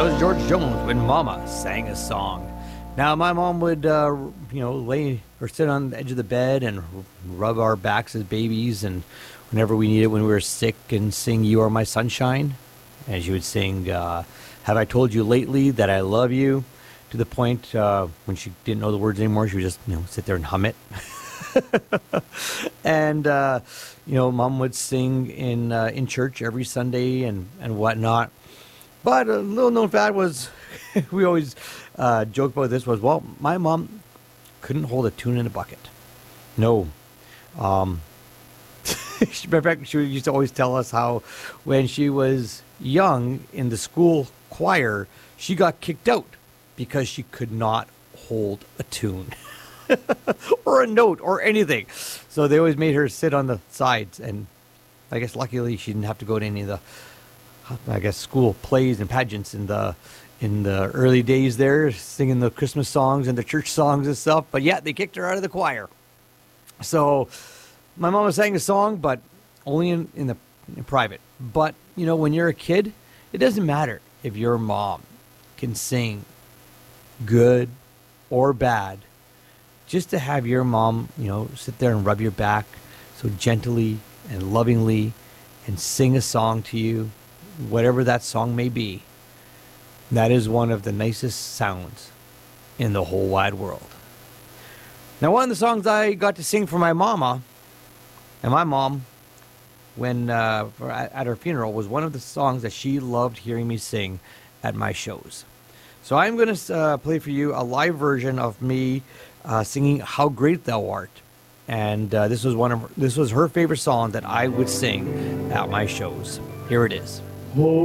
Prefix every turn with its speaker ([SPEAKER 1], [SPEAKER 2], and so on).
[SPEAKER 1] That was George Jones when Mama sang a song. Now, my mom would, lay or sit on the edge of the bed and rub our backs as babies, and whenever we needed, when we were sick, and sing "You Are My Sunshine," and she would sing "Have I Told You Lately That I Love You," to the point when she didn't know the words anymore, she would just sit there and hum it. And Mom would sing in church every Sunday and whatnot. But a little known fact was, we always joke about this, was, well, my mom couldn't hold a tune in a bucket. No. In fact, she used to always tell us how when she was young in the school choir, she got kicked out because she could not hold a tune or a note or anything. So they always made her sit on the sides. And I guess luckily she didn't have to go to any of the school plays and pageants in the early days there, singing the Christmas songs and the church songs and stuff. But yeah, they kicked her out of the choir. So my mama sang a song, but only in private. But when you're a kid, it doesn't matter if your mom can sing good or bad. Just to have your mom, sit there and rub your back so gently and lovingly and sing a song to you, whatever that song may be, that is one of the nicest sounds in the whole wide world. Now, one of the songs I got to sing for my mama, and my mom, when at her funeral, was one of the songs that she loved hearing me sing at my shows. So I'm going to play for you a live version of me singing "How Great Thou Art," and this was her favorite song that I would sing at my shows. Here it is.